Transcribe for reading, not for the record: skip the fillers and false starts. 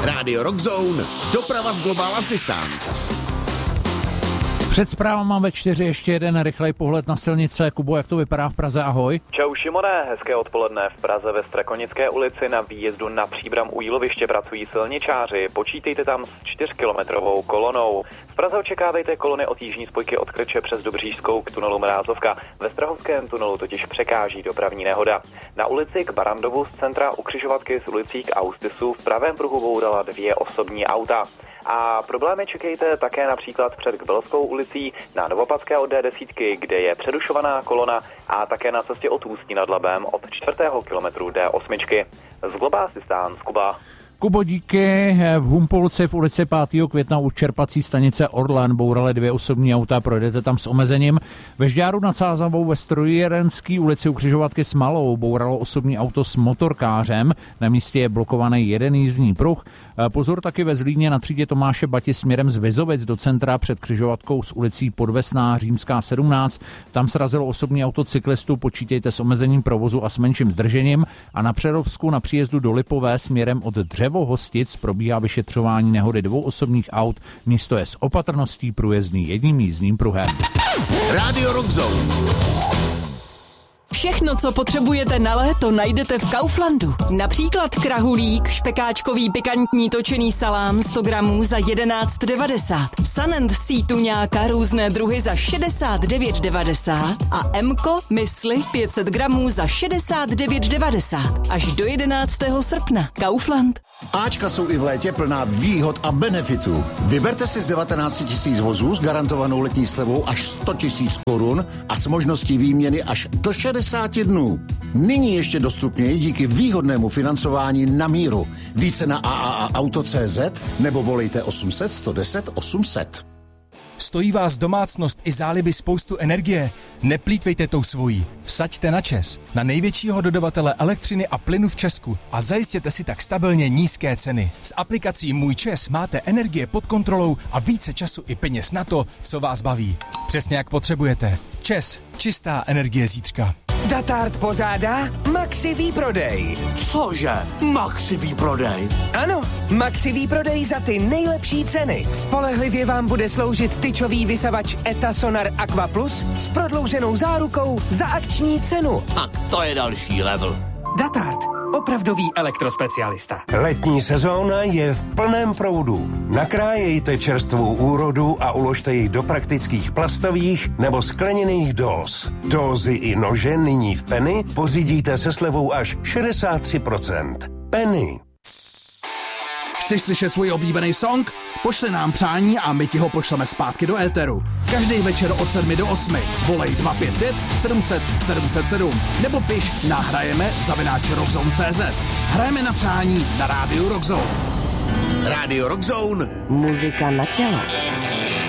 Rádio Rockzone, doprava z Global Assistance. Před zprávama ve 4 ještě jeden rychlej pohled na silnice. Kubo, jak to vypadá v Praze? Ahoj. Čau Šimone, hezké odpoledne. V Praze ve Strakonické ulici na výjezdu na Příbram u Jíloviště pracují silničáři. Počítejte tam s 4kilometrovou kolonou. V Praze očekávejte kolony od jižní spojky od Krče přes Dobřížskou k tunelu Mrázovka. Ve Strahovském tunelu totiž překáží dopravní nehoda. Na ulici k Barandovu z centra u křižovatky s ulicí k Austisu v pravém pruhu bourala 2 osobní auta. A problémy čekejte také například před Kbelskou ulicí na Novopatské od D10, kde je přerušovaná kolona, a také na cestě od Ústí nad Labem od 4. kilometru D8. Z Global Assistance, Kuba. Kubo, díky. V Humpolci v ulici 5. května u čerpací stanice Orlen bouraly 2 osobní auta, projdete tam s omezením. Ve Žďáru nad Sázavou ve Strojírenské ulici u křižovatky s Malou bouralo osobní auto s motorkářem. Na místě je blokovaný jeden jízdní pruh. Pozor taky ve Zlíně na třídě Tomáše Bati směrem z Vizovic do centra před křižovatkou s ulicí Podvesná Římská 17. Tam srazilo osobní auto cyklistu, počítejte s omezením provozu a s menším zdržením. A na Přerovsku na příjezdu do Lipové směrem od Dřevo-Hostic probíhá vyšetřování nehody 2 osobních aut. Místo je s opatrností průjezdný jedním jízdním pruhem. Rádio Rockzone. Všechno, co potřebujete na léto, najdete v Kauflandu. Například krahulík, špekáčkový pikantní točený salám 100 gramů za 11,90. Sun & Sea tuňáka různé druhy za 69,90 a Mko mysli 500 gramů za 69,90. Až do 11. srpna. Kaufland. Ačka jsou i v létě plná výhod a benefitů. Vyberte si z 19 000 vozů s garantovanou letní slevou až 100 000 korun a s možností výměny až do 60 dnů. Nyní ještě dostupněji díky výhodnému financování na míru. Více na AAAauto.cz nebo volejte 800 110 800. Stojí vás domácnost i záliby spoustu energie? Neplýtvejte tou svojí. Vsaďte na ČEZ, na největšího dodavatele elektřiny a plynu v Česku a zajistěte si tak stabilně nízké ceny. S aplikací Můj ČEZ máte energie pod kontrolou a více času i peněz na to, co vás baví. Přesně jak potřebujete. ČEZ, čistá energie zítřka. Datart pořádá Maxi výprodej. Cože? Maxi výprodej? Ano, Maxi výprodej za ty nejlepší ceny. Spolehlivě vám bude sloužit tyčový vysavač ETA Sonar Aqua Plus s prodlouženou zárukou za akční cenu. Tak to je další level. Datart, opravdový elektrospecialista. Letní sezóna je v plném proudu. Nakrájejte čerstvou úrodu a uložte ji do praktických plastových nebo skleněných dóz. Dózy i nože nyní v Penny pořídíte se slevou až 63%. Penny. Chceš slyšet svůj oblíbený song? Pošli nám přání a my ti ho pošleme zpátky do éteru. Každý večer od 7 do 8. Volej 255 700 707 nebo piš na hrajeme@rockzone.cz. Hrajeme na přání na rádiu Rockzone. Rádio Rockzone. Muzika na tělo.